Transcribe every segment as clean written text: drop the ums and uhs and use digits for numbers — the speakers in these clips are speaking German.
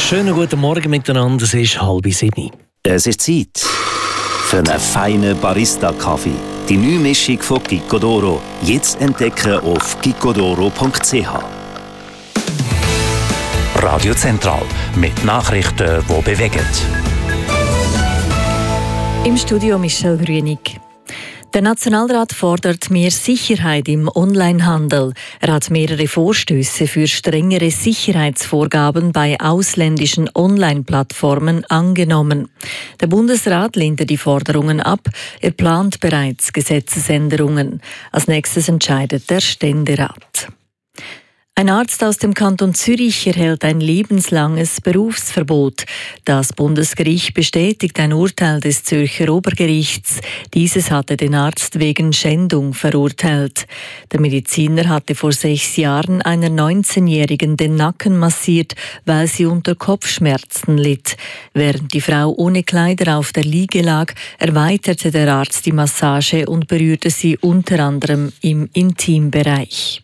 Schönen guten Morgen miteinander, es ist 6:30. Es ist Zeit für einen feinen Barista-Kaffee. Die neue Mischung von Gicodoro. Jetzt entdecken auf gicodoro.ch. Radio Zentral mit Nachrichten, die bewegen. Im Studio Michelle Grünig. Der Nationalrat fordert mehr Sicherheit im Onlinehandel. Er hat mehrere Vorstöße für strengere Sicherheitsvorgaben bei ausländischen Online-Plattformen angenommen. Der Bundesrat lehnte die Forderungen ab. Er plant bereits Gesetzesänderungen. Als nächstes entscheidet der Ständerat. Ein Arzt aus dem Kanton Zürich erhält ein lebenslanges Berufsverbot. Das Bundesgericht bestätigt ein Urteil des Zürcher Obergerichts. Dieses hatte den Arzt wegen Schändung verurteilt. Der Mediziner hatte vor 6 Jahren einer 19-Jährigen den Nacken massiert, weil sie unter Kopfschmerzen litt. Während die Frau ohne Kleider auf der Liege lag, erweiterte der Arzt die Massage und berührte sie unter anderem im Intimbereich.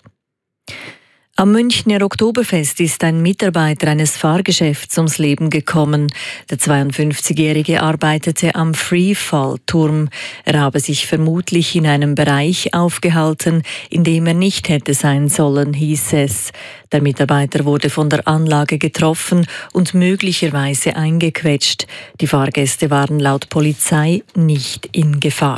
Am Münchner Oktoberfest ist ein Mitarbeiter eines Fahrgeschäfts ums Leben gekommen. Der 52-Jährige arbeitete am Freefall-Turm. Er habe sich vermutlich in einem Bereich aufgehalten, in dem er nicht hätte sein sollen, hieß es. Der Mitarbeiter wurde von der Anlage getroffen und möglicherweise eingequetscht. Die Fahrgäste waren laut Polizei nicht in Gefahr.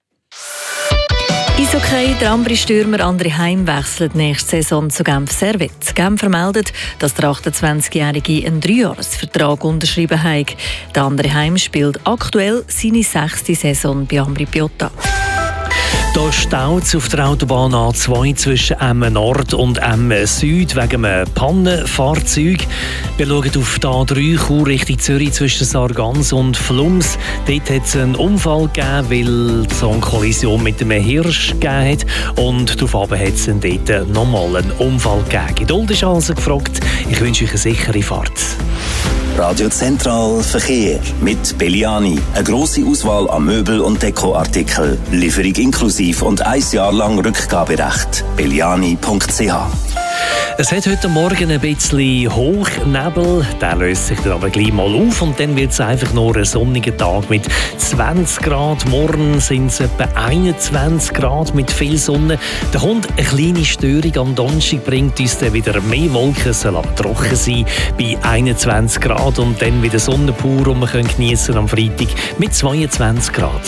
Eishockey, der Ambri-Stürmer André Heim wechselt nächste Saison zu Genf Servette. Genf vermeldet, dass der 28-Jährige einen 3-Jahres-Vertrag unterschrieben hat. Der André Heim spielt aktuell seine 6. Saison bei Ambri Piotta. Da staut es auf der Autobahn A2 zwischen Emmen Nord und Emmen Süd wegen einem Pannenfahrzeug. Wir schauen auf die A3 Chur Richtung Zürich zwischen Sargans und Flums. Dort hat es einen Unfall gegeben, weil es eine Kollision mit einem Hirsch gegeben hat. Und darauf hat es dort nochmal einen Unfall gegeben. Geduld ist also gefragt. Ich wünsche euch eine sichere Fahrt. Radio Zentral Verkehr mit Belliani. Eine grosse Auswahl an Möbel- und Dekoartikeln. Lieferung inklusiv und 1 Jahr lang Rückgaberecht. Belliani.ch. Es hat heute Morgen ein bisschen Hochnebel, der löst sich dann aber gleich mal auf und dann wird es einfach nur ein sonniger Tag mit 20 Grad. Morgen sind es etwa 21 Grad mit viel Sonne. Da kommt eine kleine Störung am Donnerstag, bringt uns dann wieder mehr Wolken, es soll aber trocken sein bei 21 Grad und dann wieder Sonne pur und wir können genießen am Freitag mit 22 Grad.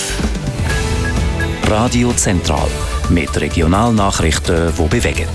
Radio Zentral mit Regionalnachrichten, die bewegen.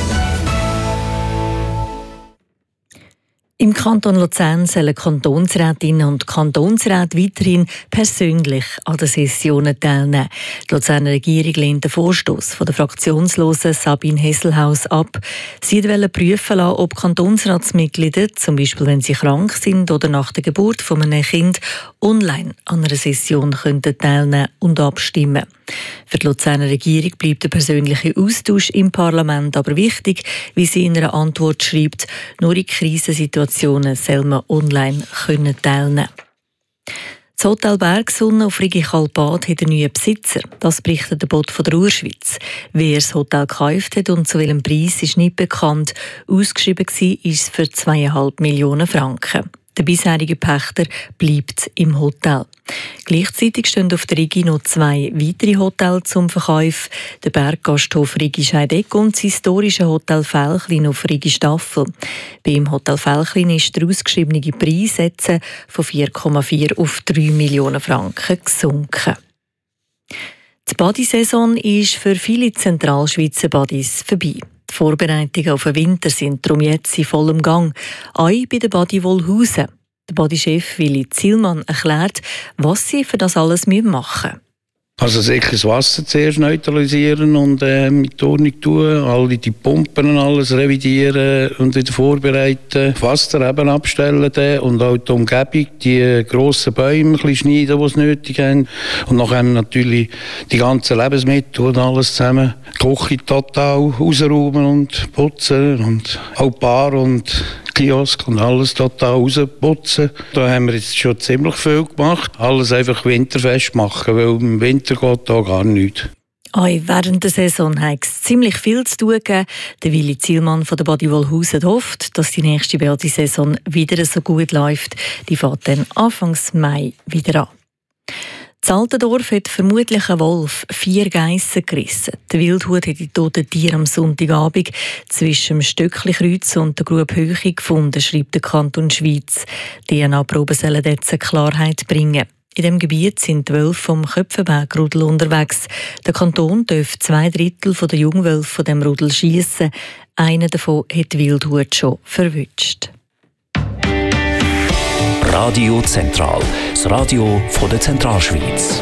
Im Kanton Luzern sollen Kantonsrätinnen und Kantonsräte weiterhin persönlich an den Sessionen teilnehmen. Die Luzerner Regierung lehnt den Vorstoss von der fraktionslosen Sabine Hesselhaus ab. Sie wollen prüfen lassen, ob Kantonsratsmitglieder, zum Beispiel wenn sie krank sind oder nach der Geburt von einem Kind, online an einer Session teilnehmen und abstimmen. Für die Luzerner Regierung bleibt der persönliche Austausch im Parlament aber wichtig, wie sie in einer Antwort schreibt. Nur in Krisensituationen soll man online teilnehmen. Das Hotel Bergsonne auf Rigi-Kalbad hat einen neuen Besitzer. Das berichtet der Bot von der Urschweiz. Wer das Hotel gekauft hat und zu welchem Preis ist nicht bekannt. Ausgeschrieben war es für 2,5 Millionen Franken. Der bisherige Pächter bleibt im Hotel. Gleichzeitig stehen auf der Rigi noch 2 weitere Hotels zum Verkauf. Der Berggasthof Rigi Scheideck und das historische Hotel Velchlin auf Rigi Staffel. Beim Hotel Velchlin ist der ausgeschriebene Preis jetzt von 4,4 auf 3 Millionen Franken gesunken. Die Badesaison ist für viele Zentralschweizer Badis vorbei. Die Vorbereitungen auf den Winter sind darum jetzt in vollem Gang, auch bei der Badi Wollhausen. Der Badi-Chef Willi Zielmann erklärt, was sie für das alles machen müssen. Also sicher das Wasser zuerst neutralisieren und mit Ordnung tun, alle die Pumpen und alles revidieren und wieder vorbereiten, Wasser eben abstellen und auch die Umgebung, die grossen Bäume ein bisschen schneiden, die es nötig haben. Und nachher natürlich die ganzen Lebensmittel und alles zusammen. Die Küche total rausräumen und putzen und auch Bar und Kiosk und alles total rausputzen. Da haben wir jetzt schon ziemlich viel gemacht. Alles einfach winterfest machen, weil im Winter geht da gar nichts. Auch während der Saison hat es ziemlich viel zu tun gegeben. Der Willi Zielmann von der Body Wolhusen hofft, dass die nächste Saison wieder so gut läuft. Die fährt dann Anfang Mai wieder an. In Altendorf hat vermutlich ein Wolf 4 Geissen gerissen. Der Wildhut hat die toten Tiere am Sonntagabend zwischen dem Stöckli-Kreuz und der Grube Höchi gefunden, schreibt der Kanton Schwyz. DNA-Proben sollen jetzt Klarheit bringen. In diesem Gebiet sind die Wölfe vom Köpfenberg-Rudel unterwegs. Der Kanton darf 2/3 der Jungwölfe von dem Rudel schiessen. Einer davon hat die Wildhut schon verwünscht. Radio Zentral, das Radio von der Zentralschweiz.